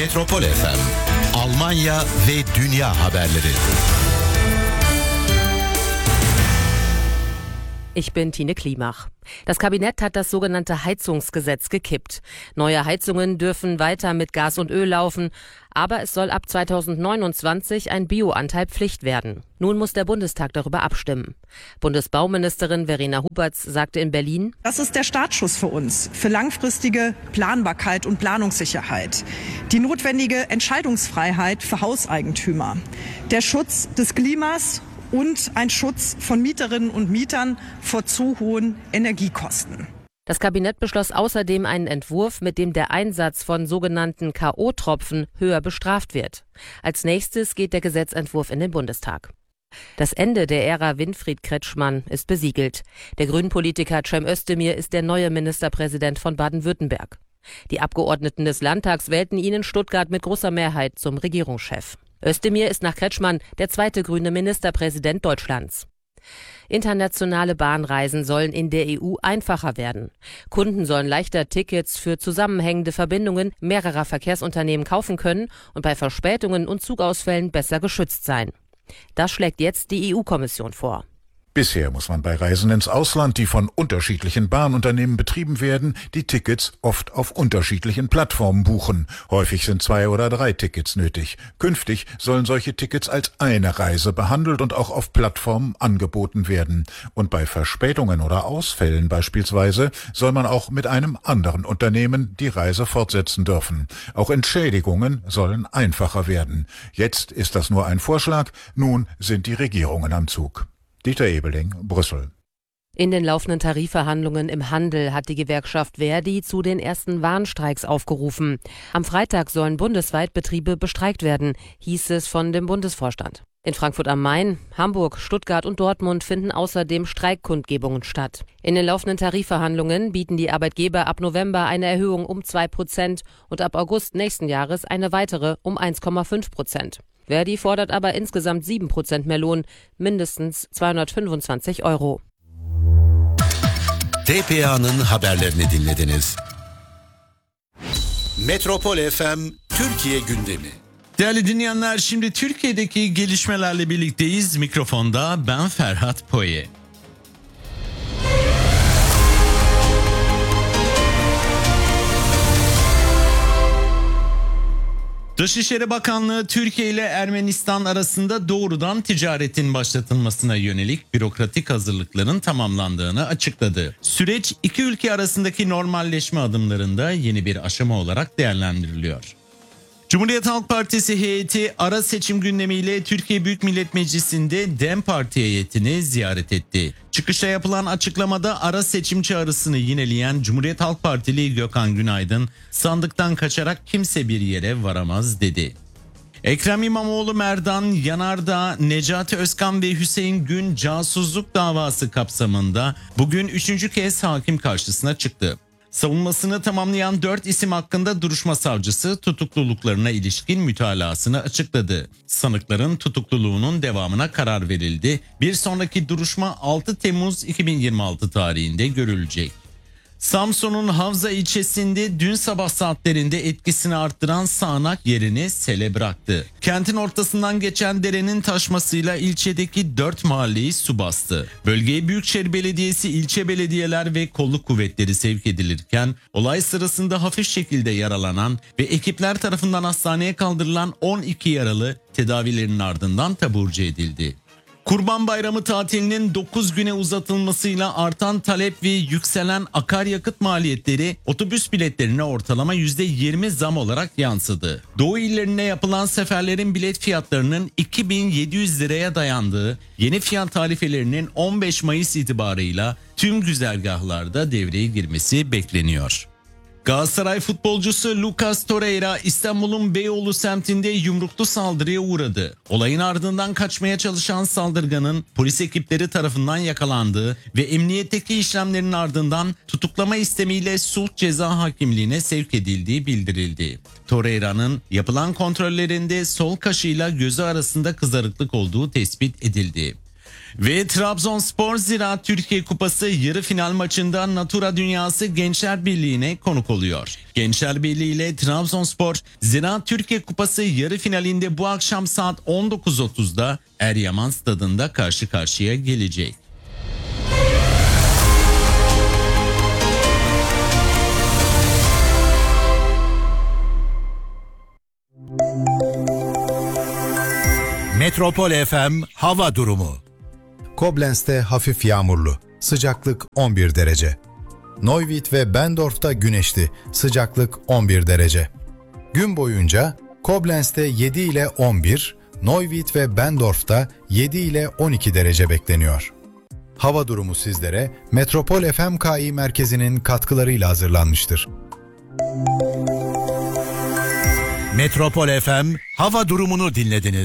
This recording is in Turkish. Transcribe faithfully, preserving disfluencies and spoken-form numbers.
Metropol F M, Almanya ve dünya haberleri. Ich bin Tine Klimach. Das Kabinett hat das sogenannte Heizungsgesetz gekippt. Neue Heizungen dürfen weiter mit Gas und Öl laufen, aber es soll ab zweitausendneunundzwanzig ein Bioanteil Pflicht werden. Nun muss der Bundestag darüber abstimmen. Bundesbauministerin Verena Huberts sagte in Berlin: Das ist der Startschuss für uns, für langfristige Planbarkeit und Planungssicherheit. Die notwendige Entscheidungsfreiheit für Hauseigentümer. Der Schutz des Klimas und ein Schutz von Mieterinnen und Mietern vor zu hohen Energiekosten. Das Kabinett beschloss außerdem einen Entwurf, mit dem der Einsatz von sogenannten K O-Tropfen höher bestraft wird. Als nächstes geht der Gesetzentwurf in den Bundestag. Das Ende der Ära Winfried Kretschmann ist besiegelt. Der Grünen-Politiker Cem Özdemir ist der neue Ministerpräsident von Baden-Württemberg. Die Abgeordneten des Landtags wählten ihn in Stuttgart mit großer Mehrheit zum Regierungschef. Özdemir ist nach Kretschmann der zweite grüne Ministerpräsident Deutschlands. Internationale Bahnreisen sollen in der E U einfacher werden. Kunden sollen leichter Tickets für zusammenhängende Verbindungen mehrerer Verkehrsunternehmen kaufen können und bei Verspätungen und Zugausfällen besser geschützt sein. Das schlägt jetzt die E U-Kommission vor. Bisher muss man bei Reisen ins Ausland, die von unterschiedlichen Bahnunternehmen betrieben werden, die Tickets oft auf unterschiedlichen Plattformen buchen. Häufig sind zwei oder drei Tickets nötig. Künftig sollen solche Tickets als eine Reise behandelt und auch auf Plattformen angeboten werden. Und bei Verspätungen oder Ausfällen beispielsweise soll man auch mit einem anderen Unternehmen die Reise fortsetzen dürfen. Auch Entschädigungen sollen einfacher werden. Jetzt ist das nur ein Vorschlag, nun sind die Regierungen am Zug. Dieter Ebeling, Brüssel. In den laufenden Tarifverhandlungen im Handel hat die Gewerkschaft Verdi zu den ersten Warnstreiks aufgerufen. Am Freitag sollen bundesweit Betriebe bestreikt werden, hieß es von dem Bundesvorstand. In Frankfurt am Main, Hamburg, Stuttgart und Dortmund finden außerdem Streikkundgebungen statt. In den laufenden Tarifverhandlungen bieten die Arbeitgeber ab November eine Erhöhung um zwei Prozent und ab August nächsten Jahres eine weitere um eins Komma fünf Prozent. Verdi fordert aber insgesamt sieben Prozent mehr Lohn, mindestens zweihundertfünfundzwanzig Euro. T P A'nın haberlerini dinlediniz. Metropol F M Türkiye gündemi. Değerli dinleyenler, şimdi Türkiye'deki gelişmelerle birlikteyiz. Mikrofonda ben Ferhat Poye. Dışişleri Bakanlığı Türkiye ile Ermenistan arasında doğrudan ticaretin başlatılmasına yönelik bürokratik hazırlıkların tamamlandığını açıkladı. Süreç iki ülke arasındaki normalleşme adımlarında yeni bir aşama olarak değerlendiriliyor. Cumhuriyet Halk Partisi heyeti ara seçim gündemiyle Türkiye Büyük Millet Meclisi'nde DEM Parti heyetini ziyaret etti. Çıkışta yapılan açıklamada ara seçim çağrısını yineleyen Cumhuriyet Halk Partili Gökhan Günaydın, sandıktan kaçarak kimse bir yere varamaz dedi. Ekrem İmamoğlu, Merdan Yanardağ, Necati Özkan ve Hüseyin Gün casusluk davası kapsamında bugün üçüncü kez hakim karşısına çıktı. Savunmasını tamamlayan dört isim hakkında duruşma savcısı tutukluluklarına ilişkin mütalasını açıkladı. Sanıkların tutukluluğunun devamına karar verildi. Bir sonraki duruşma altı Temmuz iki bin yirmi altı tarihinde görülecek. Samsun'un Havza ilçesinde dün sabah saatlerinde etkisini arttıran sağanak yerini sele bıraktı. Kentin ortasından geçen derenin taşmasıyla ilçedeki dört mahalleyi su bastı. Bölgeye Büyükşehir Belediyesi, ilçe belediyeler ve kolluk kuvvetleri sevk edilirken olay sırasında hafif şekilde yaralanan ve ekipler tarafından hastaneye kaldırılan on iki yaralı tedavilerinin ardından taburcu edildi. Kurban Bayramı tatilinin dokuz güne uzatılmasıyla artan talep ve yükselen akaryakıt maliyetleri otobüs biletlerine ortalama yüzde yirmi zam olarak yansıdı. Doğu illerine yapılan seferlerin bilet fiyatlarının iki bin yedi yüz liraya dayandığı yeni fiyat tarifelerinin on beş Mayıs itibarıyla tüm güzergahlarda devreye girmesi bekleniyor. Galatasaray futbolcusu Lucas Torreira İstanbul'un Beyoğlu semtinde yumruklu saldırıya uğradı. Olayın ardından kaçmaya çalışan saldırganın polis ekipleri tarafından yakalandığı ve emniyetteki işlemlerin ardından tutuklama istemiyle sulh ceza hakimliğine sevk edildiği bildirildi. Torreira'nın yapılan kontrollerinde sol kaşıyla gözü arasında kızarıklık olduğu tespit edildi. Ve Trabzonspor Ziraat Türkiye Kupası yarı final maçında Natura Dünyası Gençler Birliği'ne konuk oluyor. Gençler Birliği ile Trabzonspor Ziraat Türkiye Kupası yarı finalinde bu akşam saat on dokuz otuzda Eryaman Stadı'nda karşı karşıya gelecek. Metropol F M hava durumu. Koblenz'te hafif yağmurlu, sıcaklık on bir derece. Neuwied ve Bendorf'ta güneşli, sıcaklık on bir derece. Gün boyunca Koblenz'te yedi ile on bir, Neuwied ve Bendorf'ta yedi ile on iki derece bekleniyor. Hava durumu sizlere Metropol F M K İ merkezinin katkılarıyla hazırlanmıştır. Metropol F M hava durumunu dinlediniz.